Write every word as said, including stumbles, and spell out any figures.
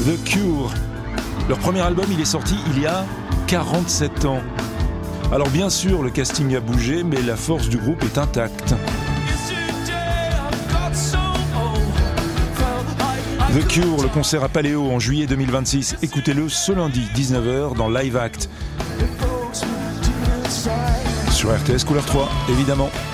The Cure. Leur premier album, il est sorti il y a quarante-sept ans. Alors bien sûr, le casting a bougé, mais la force du groupe est intacte. The Cure, le concert à Paléo en juillet deux mille vingt-six. Écoutez-le ce lundi, dix-neuf heures, dans Live Act. Sur R T S Couleur trois, évidemment.